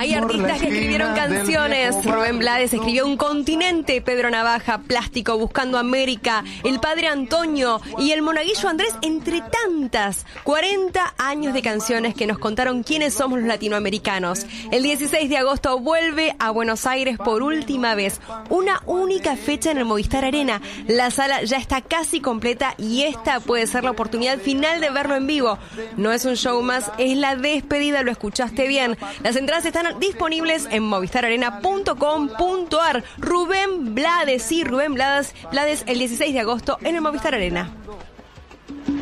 Hay artistas que escribieron canciones. Rubén Blades escribió Un Continente, Pedro Navaja, Plástico, Buscando América, El Padre Antonio y el Monaguillo Andrés, entre tantas. 40 años de canciones que nos contaron quiénes somos los latinoamericanos. El 16 de agosto vuelve a Buenos Aires por última vez. Una única fecha en el Movistar Arena. La sala ya está casi completa y esta puede ser la oportunidad final de verlo en vivo. No es un show más, es la despedida, lo escuchaste bien. Las entradas están disponibles en movistararena.com.ar. Rubén Blades, sí, Rubén Blades, el 16 de agosto en el Movistar Arena.